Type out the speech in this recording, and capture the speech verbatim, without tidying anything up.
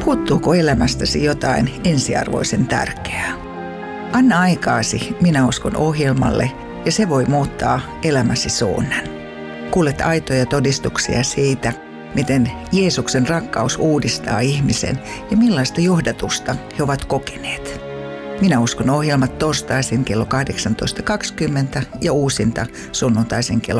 Puuttuuko elämästäsi jotain ensiarvoisen tärkeää? Anna aikaasi Minä uskon ohjelmalle ja se voi muuttaa elämäsi suunnan. Kuulet aitoja todistuksia siitä, miten Jeesuksen rakkaus uudistaa ihmisen ja millaista johdatusta he ovat kokeneet. Minä uskon ohjelmat torstaisin kello kahdeksantoista kaksikymmentä ja uusinta sunnuntaisin kello